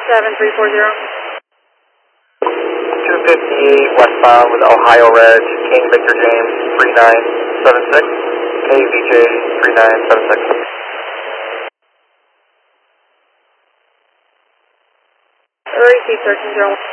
7340. 258 westbound with Ohio Reg, King Victor James 3976, KVJ 3976. Receive 1301.